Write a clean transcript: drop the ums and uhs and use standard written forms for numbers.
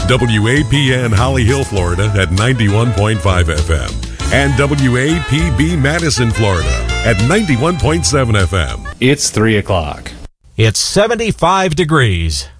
WAPN Holly Hill, Florida at 91.5 FM. And WAPB Madison, Florida at 91.7 FM. It's 3 o'clock. It's 75 degrees.